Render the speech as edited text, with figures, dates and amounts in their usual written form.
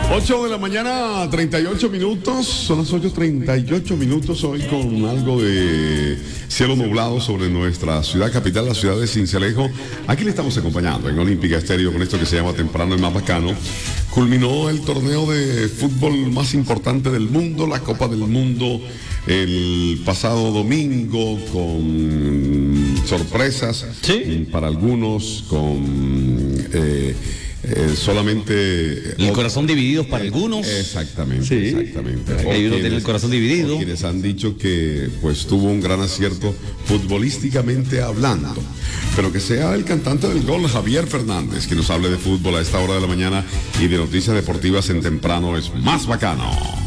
8 de la mañana, 38 minutos, son las 8:38 hoy con algo de cielo nublado sobre nuestra ciudad capital, la ciudad de Sincelejo. Aquí le estamos acompañando en Olímpica Estéreo con esto que se llama Temprano y Más Bacano. Culminó el torneo de fútbol más importante del mundo, la Copa del Mundo, el pasado domingo con sorpresas, ¿sí? Para algunos, con... solamente el corazón dividido para algunos. Exactamente, sí. Exactamente. Hay uno tiene el corazón dividido. Quienes han dicho que pues tuvo un gran acierto futbolísticamente hablando. Pero que sea el cantante del gol, Javier Fernández, que nos hable de fútbol a esta hora de la mañana y de noticias deportivas en Temprano es Más Bacano.